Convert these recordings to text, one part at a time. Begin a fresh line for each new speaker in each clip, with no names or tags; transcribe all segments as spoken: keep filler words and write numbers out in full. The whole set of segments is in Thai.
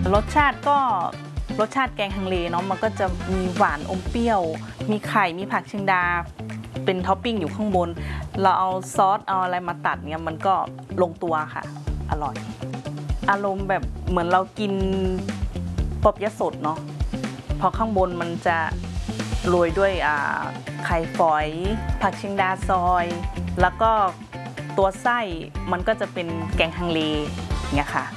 รสชาติก็รสชาติแกงฮังเลเนาะมันก็จะมีหวานอมเปรี้ยวมีไข่มีผักเชียงดาเป็นท็อปปิ้งอยู่ข้างบนเราเอาซอสเอาอะไรมาตัดเนี่ยมันก็ลงตัวค่ะอร่อยอารมณ์แบบเหมือนเรากินปอบยะสดเนาะพอข้างบนมันจะโรยด้วยไข่ฝอยผักเชียงดาซอยแล้วก็ตัวไส้มันก็จะเป็นแกงฮังเลเนี่ยค่ะ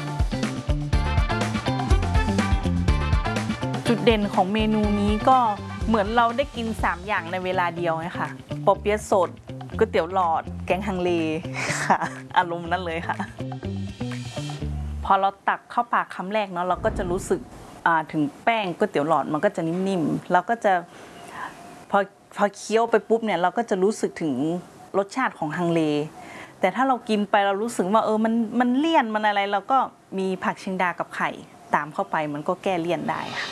จุดเด่นของเมนูนี้ก็เหมือนเราได้กินสามอย่างในเวลาเดียวไงค่ะปอเปี๊ยะสดก๋วยเตี๋ยวหลอดแกงฮังเลค่ะอารมณ์นั้นเลยค่ะพอเราตักเข้าปากคำแรกเนาะเราก็จะรู้สึกถึงแป้งก๋วยเตี๋ยวหลอดมันก็จะนิ่มๆเราก็จะพอพอเคี้ยวไปปุ๊บเนี่ยเราก็จะรู้สึกถึงรสชาติของฮังเลแต่ถ้าเรากินไปเรารู้สึกว่าเออมันมันเลี่ยนมันอะไรเราก็มีผักเชียงดากับไข่ตามเข้าไปมันก็แก้เลี่ยนได้ค่ะ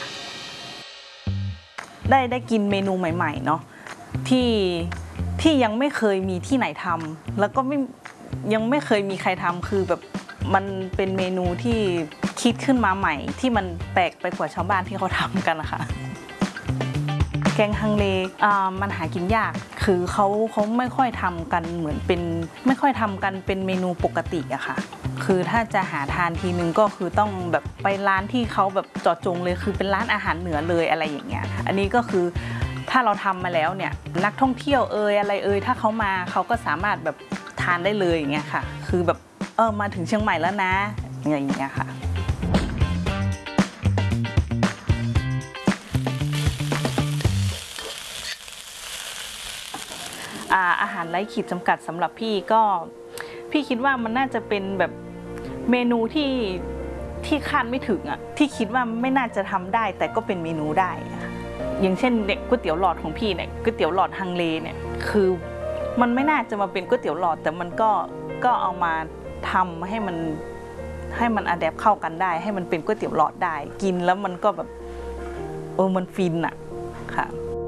ได้ได้กินเมนูใหม่ๆเนาะที่ที่ยังไม่เคยมีที่ไหนทำแล้วก็ไม่ยังไม่เคยมีใครทำคือแบบมันเป็นเมนูที่คิดขึ้นมาใหม่ที่มันแปลกไปกว่าชาวบ้านที่เขาทำกันนะคะแกงฮังเลมันหากินยากคือเขาเขาไม่ค่อยทำกันเหมือนเป็นไม่ค่อยทำกันเป็นเมนูปกติอะค่ะคือถ้าจะหาทานทีนึงก็คือต้องแบบไปร้านที่เขาแบบเจาะจงเลยคือเป็นร้านอาหารเหนือเลยอะไรอย่างเงี้ยอันนี้ก็คือถ้าเราทำมาแล้วเนี่ยนักท่องเที่ยวเอ่ยอะไรเอ่ยถ้าเขามาเขาก็สามารถแบบทานได้เลยอย่างเงี้ยค่ะคือแบบเออมาถึงเชียงใหม่แล้วนะอย่างเงี้ยค่ะอาหารไร้ขีดจำกัดสำหรับพี่ก็พี่คิดว่ามันน่าจะเป็นแบบเมนูที่ที่คาดไม่ถึงอ่ะที่คิดว่าไม่น่าจะทำได้แต่ก็เป็นเมนูได้อย่างเช่นเด็กก๋วยเตี๋ยวหลอดของพี่เนี่ยก๋วยเตี๋ยวหลอดฮังเลเนี่ยคือมันไม่น่าจะมาเป็นก๋วยเตี๋ยวหลอดแต่มันก็ก็เอามาทำให้มันให้มันอะแดปเข้ากันได้ให้มันเป็นก๋วยเตี๋ยวหลอดได้กินแล้วมันก็แบบเออมันฟินอ่ะค่ะ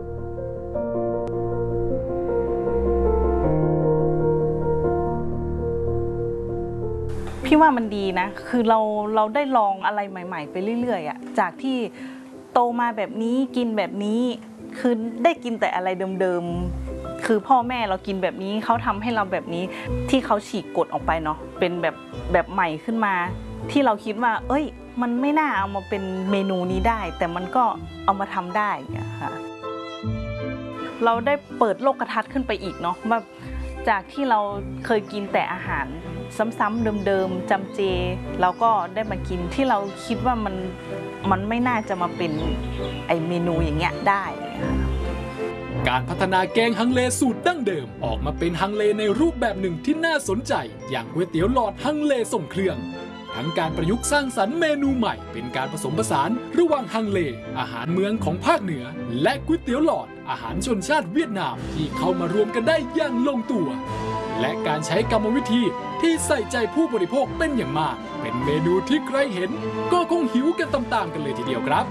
พี่ว่ามันดีนะคือเราเราได้ลองอะไรใหม่ๆไปเรื่อยๆอ่ะจากที่โตมาแบบนี้กินแบบนี้คือได้กินแต่อะไรเดิมๆคือพ่อแม่เรากินแบบนี้เขาทำให้เราแบบนี้ที่เขาฉีกกฎออกไปเนาะเป็นแบบแบบใหม่ขึ้นมาที่เราคิดว่าเอ้ยมันไม่น่าเอามาเป็นเมนูนี้ได้แต่มันก็เอามาทำได้ค่ะเราได้เปิดโลกทัศน์ขึ้นไปอีกเนาะว่าจากที่เราเคยกินแต่อาหารซ้ำๆเดิมๆจำเจเราก็ได้มากินที่เราคิดว่ามันมันไม่น่าจะมาเป็นไอเมนูอย่างเงี้ยได้
การพัฒนาแกงฮังเลสูตรดั้งเดิมออกมาเป็นฮังเลในรูปแบบหนึ่งที่น่าสนใจอย่างก๋วยเตี๋ยวหลอดฮังเลส่งเครื่องทั้งการประยุกต์สร้างสรรค์เมนูใหม่เป็นการผสมผสานระหว่างฮังเลอาหารเมืองของภาคเหนือและก๋วยเตี๋ยวหลอดอาหารชนชาติเวียดนามที่เข้ามารวมกันได้อย่างลงตัวและการใช้กรรมวิธีที่ใส่ใจผู้บริโภคเป็นอย่างมากเป็นเมนูที่ใครเห็นก็คงหิวกันตามๆกันเลยทีเดียวครับ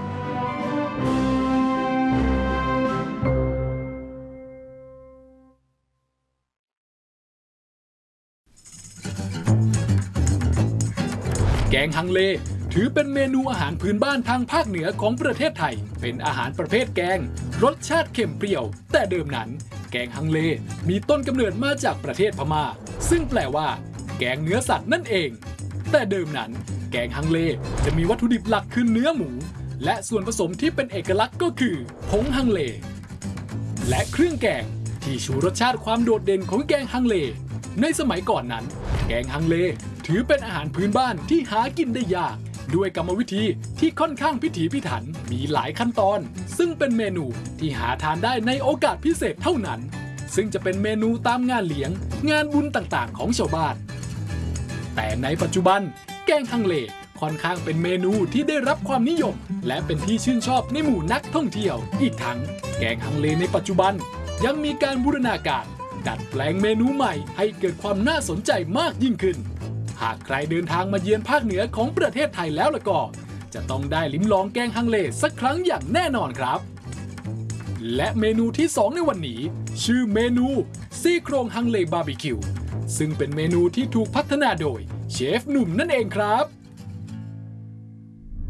แกงฮังเลถือเป็นเมนูอาหารพื้นบ้านทางภาคเหนือของประเทศไทยเป็นอาหารประเภทแกงรสชาติเค็มเปรี้ยวแต่เดิมนั้นแกงฮังเลมีต้นกำเนิดมาจากประเทศพม่าซึ่งแปลว่าแกงเนื้อสัตว์นั่นเองแต่เดิมนั้นแกงฮังเลจะมีวัตถุดิบหลักคือเนื้อหมูและส่วนผสมที่เป็นเอกลักษณ์ก็คือผงฮังเลและเครื่องแกงที่ชูรสชาติความโดดเด่นของแกงฮังเลในสมัยก่อนนั้นแกงฮังเลถือเป็นอาหารพื้นบ้านที่หากินได้ยากด้วยกรรมวิธีที่ค่อนข้างพิถีพิถันมีหลายขั้นตอนซึ่งเป็นเมนูที่หาทานได้ในโอกาสพิเศษเท่านั้นซึ่งจะเป็นเมนูตามงานเลี้ยงงานบุญต่างๆของชาวบ้านแต่ในปัจจุบันแกงฮังเลค่อนข้างเป็นเมนูที่ได้รับความนิยมและเป็นที่ชื่นชอบในหมู่นักท่องเที่ยวอีกทั้งแกงฮังเลในปัจจุบันยังมีการบูรณาการดัดแปลงเมนูใหม่ให้เกิดความน่าสนใจมากยิ่งขึ้นหากใครเดินทางมาเยือนภาคเหนือของประเทศไทยแล้วล่ะก็จะต้องได้ลิ้มลองแกงฮังเลสักครั้งอย่างแน่นอนครับและเมนูที่สองในวันนี้ชื่อเมนูซี่โครงฮังเลบาร์บีคิวซึ่งเป็นเมนูที่ถูกพัฒนาโดยเชฟหนุ่มนั่นเองครับ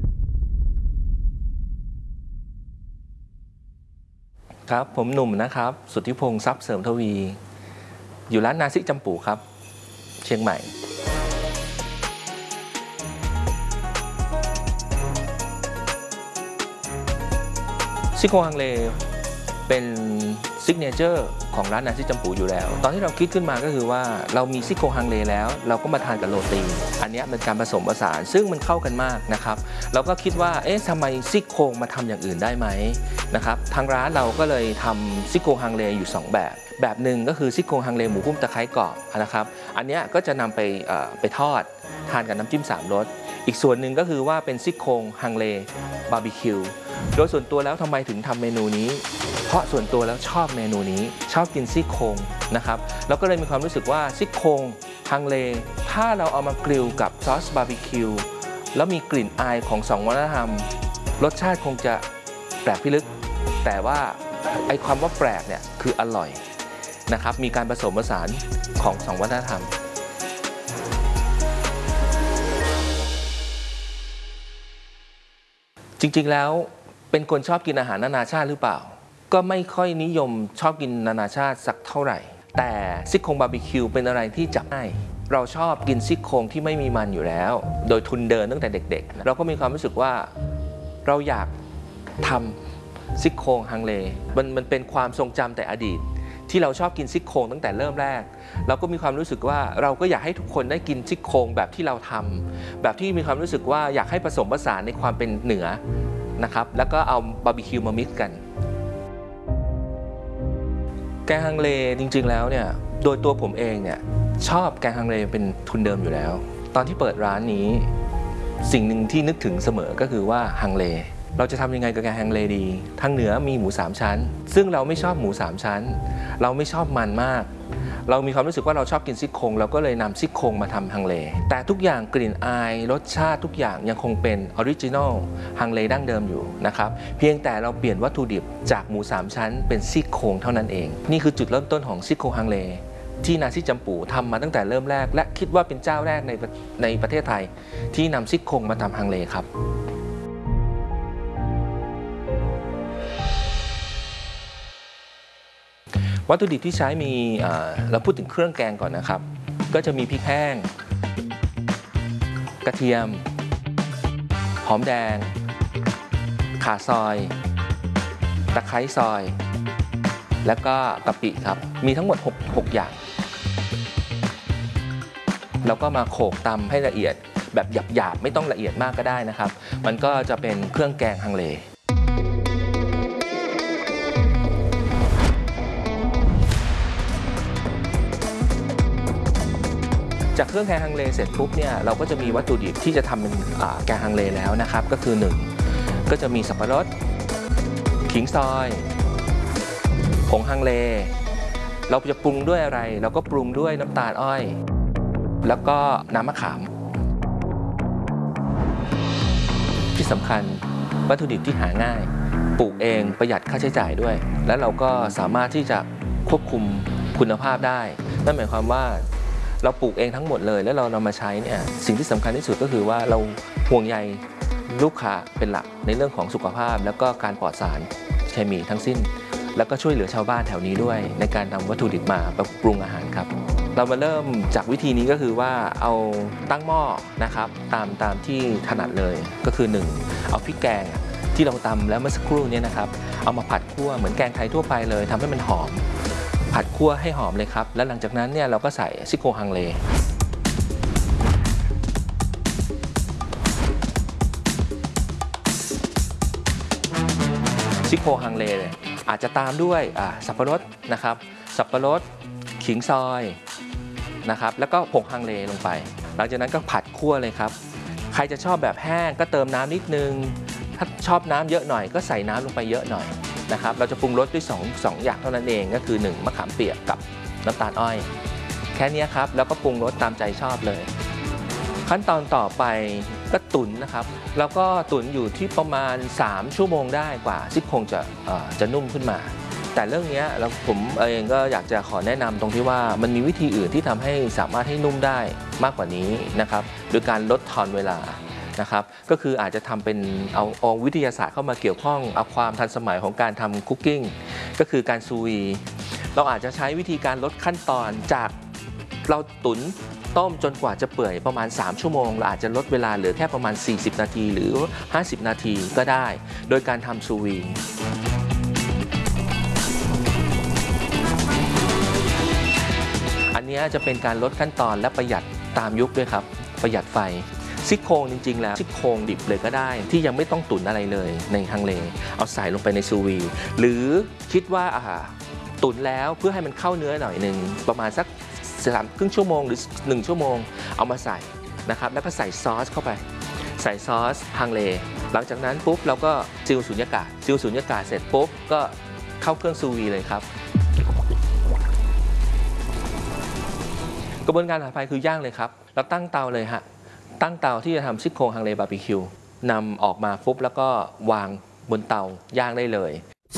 ครับผมหนุ่มนะครับสุทธิพงษ์ทรัพย์เสริมทวี อยู่ร้านนาซิจำปูครับเชียงใหม่ซี่โครงฮังเลเป็นซิกเนเจอร์ของร้านนาซิจำปูอยู่แล้วตอนที่เราคิดขึ้นมาก็คือว่าเรามีซี่โครงฮังเลแล้วเราก็มาทานกับโรตีอันนี้เป็นการผสมผสานซึ่งมันเข้ากันมากนะครับเราก็คิดว่าเอ๊ะทำไมซี่โครงมาทำอย่างอื่นได้ไหมนะครับทางร้านเราก็เลยทำซี่โครงฮังเลอยู่สองแบบแบบหนึ่งก็คือซี่โครงฮังเลหมูพุ่มตะไคร้กรอบนะครับอันนี้ก็จะนำไปไปทอดทานกับน้ำจิ้มสามรสอีกส่วนหนึ่งก็คือว่าเป็นซี่โครงฮังเลบาร์บีคิวโดยส่วนตัวแล้วทำไมถึงทำเมนูนี้เพราะส่วนตัวแล้วชอบเมนูนี้ชอบกินซี่โครงนะครับแล้วก็เลยมีความรู้สึกว่าซี่โครงฮังเลถ้าเราเอามากริลกับซอสบาร์บีคิวแล้วมีกลิ่นอายของสองวัฒนธรรมรสชาติคงจะแปลกพิลึกแต่ว่าไอ้ความว่าแปลกเนี่ยคืออร่อยนะครับมีการผสมผสานของสองวัฒนธรรมจริงๆแล้วเป็นคนชอบกินอาหารนานาชาติหรือเปล่าก็ไม่ค่อยนิยมชอบกินนานาชาติสักเท่าไหร่แต่ซี่โครงบาร์บีคิวเป็นอะไรที่จับง่ายเราชอบกินซี่โครงที่ไม่มีมันอยู่แล้วโดยทุนเดินตั้งแต่เด็กๆเราก็มีความรู้สึกว่าเราอยากทำซี่โครงฮังเลมันมันเป็นความทรงจำแต่อดีตที่เราชอบกินซี่โครงตั้งแต่เริ่มแรกเราก็มีความรู้สึกว่าเราก็อยากให้ทุกคนได้กินซี่โครงแบบที่เราทำแบบที่มีความรู้สึกว่าอยากให้ผสมผสานในความเป็นเหนือนะครับแล้วก็เอาบาร์บีคิวมามิกซ์กันแกงฮังเลจริงๆแล้วเนี่ยโดยตัวผมเองเนี่ยชอบแกงฮังเลเป็นทุนเดิมอยู่แล้วตอนที่เปิดร้านนี้สิ่งหนึ่งที่นึกถึงเสมอก็คือว่าฮังเลเราจะทำยังไงกับแกงฮังเลดีทางเหนือมีหมูสามชั้นซึ่งเราไม่ชอบหมูสามชั้นเราไม่ชอบมันมากเรามีความรู้สึกว่าเราชอบกินซี่โครงเราก็เลยนำซี่โครงมาทำฮังเลแต่ทุกอย่างกลิ่นอายรสชาติทุกอย่างยังคงเป็นออริจินอลฮังเลดั้งเดิมอยู่นะครับเพียงแต่เราเปลี่ยนวัตถุดิบจากหมูสามชั้นเป็นซี่โครงเท่านั้นเองนี่คือจุดเริ่มต้นของซี่โครงฮังเลที่นาซิจำปูทำมาตั้งแต่เริ่มแรกและคิดว่าเป็นเจ้าแรกในในประเทศไทยที่นำซี่โครงมาทำฮังเลครับวัตถุดิบที่ใช้มีเราพูดถึงเครื่องแกงก่อนนะครับก็จะมีพริกแห้งกระเทียมหอมแดงข่าซอยตะไคร้ซอยแล้วก็กะปิครับมีทั้งหมดหกอย่างแล้วก็มาโขลกตำให้ละเอียดแบบหยาบๆไม่ต้องละเอียดมากก็ได้นะครับมันก็จะเป็นเครื่องแกงฮังเลจากเครื่องแกงฮังเลเสร็จปุ๊บเนี่ยเราก็จะมีวัตถุดิบที่จะทำเป็นแกงฮังเลแล้วนะครับก็คือหนึ่งก็จะมีสับปะรดขิงซอยผงฮังเลเราจะปรุงด้วยอะไรเราก็ปรุงด้วยน้ำตาลอ้อยแล้วก็น้ำมะขามที่สำคัญวัตถุดิบที่หาง่ายปลูกเองประหยัดค่าใช้จ่ายด้วยและเราก็สามารถที่จะควบคุมคุณภาพได้นั่นหมายความว่าเราปลูกเองทั้งหมดเลยแล้วเรานำมาใช้เนี่ยสิ่งที่สำคัญที่สุดก็คือว่าเราห่วงใยลูกค้าเป็นหลักในเรื่องของสุขภาพแล้วก็การปลอดสารเคมีทั้งสิ้นแล้วก็ช่วยเหลือชาวบ้านแถวนี้ด้วยในการนำวัตถุดิบมาปรุงอาหารครับเรามาเริ่มจากวิธีนี้ก็คือว่าเอาตั้งหม้อนะครับตามตามที่ถนัดเลยก็คือหนึ่งเอาพริกแกงที่เราตำแล้วเมื่อสักครู่นี้นะครับเอามาผัดคั่วเหมือนแกงไทยทั่วไปเลยทำให้มันหอมผัดคั่วให้หอมเลยครับแล้วหลังจากนั้นเนี่ยเราก็ใส่ซี่โครงฮังเลซี่โครงฮังเลอาจจะตามด้วยสับปะรดนะครับสับปะรดขิงซอยนะครับแล้วก็ผงฮังเลลงไปหลังจากนั้นก็ผัดคั่วเลยครับใครจะชอบแบบแห้งก็เติมน้ำนิดนึงถ้าชอบน้ำเยอะหน่อยก็ใส่น้ำลงไปเยอะหน่อยนะครับเราจะปรุงรสด้วย2 2อย่างเท่านั้นเองก็คือหนึ่งมะขามเปียกกับน้ำตาลอ้อยแค่นี้ครับแล้วก็ปรุงรสตามใจชอบเลยขั้นตอนต่อไปก็ตุ๋นนะครับแล้วก็ตุ๋นอยู่ที่ประมาณสามชั่วโมงได้กว่าซี่โครงจะจะนุ่มขึ้นมาแต่เรื่องนี้เราผมเองก็อยากจะขอแนะนำตรงที่ว่ามันมีวิธีอื่นที่ทำให้สามารถให้นุ่มได้มากกว่านี้นะครับโดยการลดทอนเวลานะครับก็คืออาจจะทำเป็นเอาเอาวิทยาศาสตร์เข้ามาเกี่ยวข้องเอาความทันสมัยของการทำคุกกิ้งก็คือการซูวีเราอาจจะใช้วิธีการลดขั้นตอนจากเราตุ๋นต้มจนกว่าจะเปื่อยประมาณสามชั่วโมงเราอาจจะลดเวลาเหลือแค่ประมาณสี่สิบนาทีหรือห้าสิบนาทีก็ได้โดยการทำซูวีอันนี้จะเป็นการลดขั้นตอนและประหยัดตามยุคด้วยครับประหยัดไฟซี่โครงจริงๆแล้วซี่โครงดิบเลยก็ได้ที่ยังไม่ต้องตุ๋นอะไรเลยในฮังเลเอาใส่ลงไปในซูวีหรือคิดว่าอ่าตุ๋นแล้วเพื่อให้มันเข้าเนื้อหน่อยหนึ่งประมาณสักสามครึ่งชั่วโมงหรือหนึ่งชั่วโมงเอามาใส่นะครับแล้วก็ใส่ซอสเข้าไปใส่ซอสฮังเลหลังจากนั้นปุ๊บเราก็ซิลสุญญากาศซิลสุญญากาศเสร็จปุ๊บก็เข้าเครื่องซูวีเลยครับกระบวนการถัดไปคือย่างเลยครับเราตั้งเตาเลยฮะตั้งเตาที่จะทำซี่โครงฮังเลบาร์บีคิวนำออกมาปุ๊บแล้วก็วางบนเตาย่างได้เลย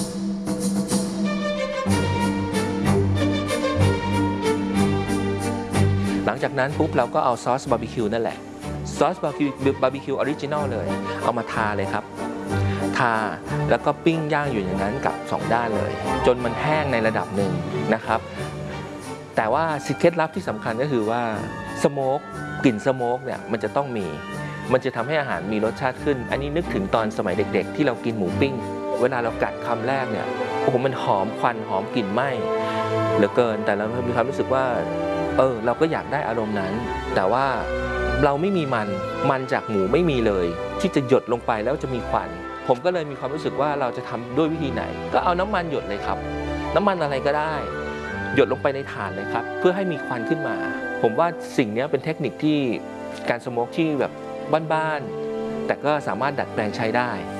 หลังจากนั้นปุ๊บเราก็เอาซอสบาร์บีคิวนั่นแหละซอสบาร์บีคิวบาร์บีคิวออริจินอลเลยเอามาทาเลยครับทาแล้วก็ปิ้งย่างอยู่อย่างนั้นกับสองด้านเลยจนมันแห้งในระดับหนึ่งนะครับแต่ว่าเคล็ดลับที่สำคัญก็คือว่าสโมกกลิ่นสโมกเนี่ยมันจะต้องมีมันจะทำให้อาหารมีรสชาติขึ้นอันนี้นึกถึงตอนสมัยเด็กๆที่เรากินหมูปิ้งเวลาเรากัดคำแรกเนี่ยโอ้โหมันหอมควันหอมกลิ่นไหม้เหลือเกินแต่เรามีความรู้สึกว่าเออเราก็อยากได้อารมณ์นั้นแต่ว่าเราไม่มีมันมันจากหมูไม่มีเลยที่จะหยดลงไปแล้วจะมีควันผมก็เลยมีความรู้สึกว่าเราจะทำด้วยวิธีไหนก็เอาน้ำมันหยดเลยครับน้ำมันอะไรก็ได้หยดลงไปในถ่านเลยครับเพื่อให้มีควันขึ้นมาผมว่าสิ่งนี้เป็นเทคนิคที่การสโมกที่แบบบ้านๆแต่ก็สามารถดัดแปลงใช้ได้